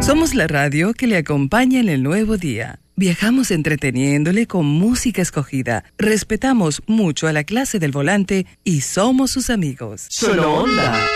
Somos la radio que le acompaña en el nuevo día. Viajamos entreteniéndole con música escogida. Respetamos mucho a la clase del volante y somos sus amigos. Solo Onda.